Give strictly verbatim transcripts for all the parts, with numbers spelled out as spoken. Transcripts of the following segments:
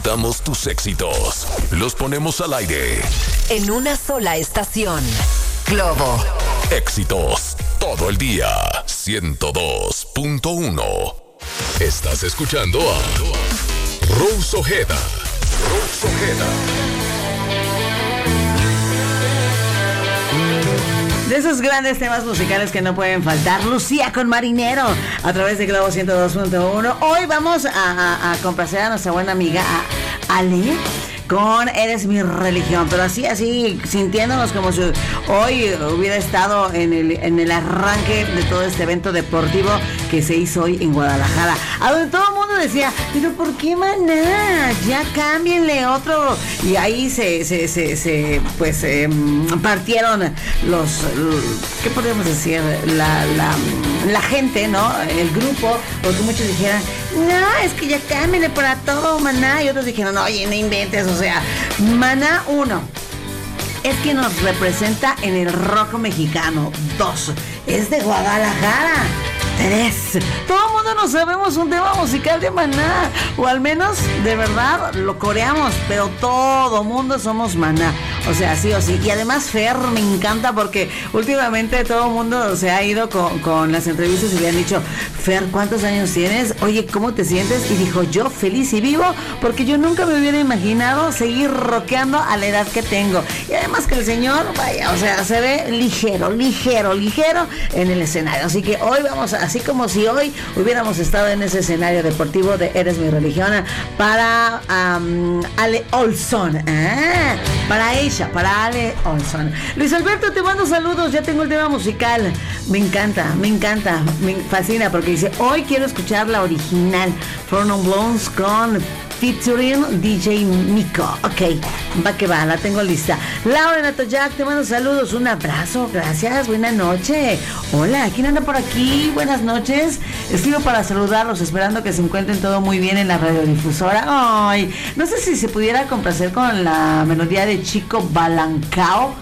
cantamos tus éxitos. Los ponemos al aire. En una sola estación. Globo. Éxitos todo el día. ciento dos punto uno. Estás escuchando a Rose Ojeda. Rose Ojeda. De esos grandes temas musicales que no pueden faltar, Lucía con Marinero, a través de Globo ciento dos punto uno. Hoy vamos a, a, a complacer a nuestra buena amiga a Ale con Eres mi religión, pero así, así, sintiéndonos como si hoy hubiera estado en el, en el arranque de todo este evento deportivo que se hizo hoy en Guadalajara, a donde todo el mundo decía, pero ¿por qué Maná? Ya cámbienle otro. Y ahí se, se, se, se pues, eh, partieron los, ¿qué podemos decir? La, la, la gente, ¿no? El grupo, porque muchos dijeran, no, es que ya cámbienle para todo Maná, y otros dijeron, oye, no inventes, o sea, Maná, uno, es que nos representa en el rock mexicano. Dos, es de Guadalajara. Tres, todo el mundo nos sabemos un tema musical de Maná, o al menos de verdad lo coreamos, pero todo mundo somos Maná, o sea, sí o sí. Y además Fer me encanta porque últimamente todo el mundo se ha ido con, con las entrevistas y le han dicho, Fer, ¿cuántos años tienes? Oye, ¿cómo te sientes? Y dijo, yo feliz y vivo, porque yo nunca me hubiera imaginado seguir rockeando a la edad que tengo. Y además que el señor, vaya, o sea, se ve ligero, ligero, ligero en el escenario. Así que hoy vamos a, así como si hoy hubiéramos estado en ese escenario deportivo de Eres mi religión, para um, Ale Olson, ah, para ella, para Ale Olson. Luis Alberto, te mando saludos, ya tengo el tema musical, me encanta, me encanta, me fascina, porque dice, hoy quiero escuchar la original, From on Blondes con featuring D J Miko. Ok, va que va, la tengo lista. Laura Natoyac, te mando saludos, un abrazo, gracias, buena noche. Hola, ¿quién anda por aquí? Buenas noches. Escribo para saludarlos, esperando que se encuentren todo muy bien en la radiodifusora. Ay, no sé si se pudiera complacer con la melodía de Chico Balancao,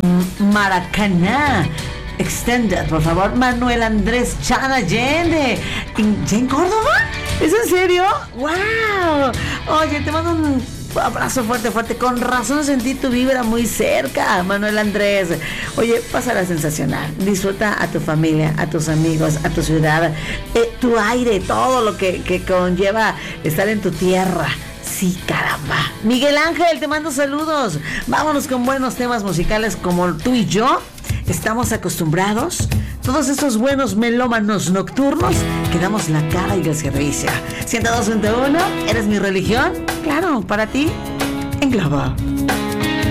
Maracaná. Extended, por favor. Manuel Andrés Chan Allende. ¿Ya en Córdoba? ¿Es en serio? ¡Wow! Oye, te mando un abrazo fuerte, fuerte. Con razón sentí tu vibra muy cerca, Manuel Andrés. Oye, pásala sensacional. Disfruta a tu familia, a tus amigos, a tu ciudad, eh, tu aire, todo lo que, que conlleva estar en tu tierra. Sí, caramba. Miguel Ángel, te mando saludos. Vámonos con buenos temas musicales como tú y yo estamos acostumbrados. Todos estos buenos melómanos nocturnos que damos la cara y el servicio. ciento dos punto uno, ¿eres mi religión? Claro, para ti, en Globo.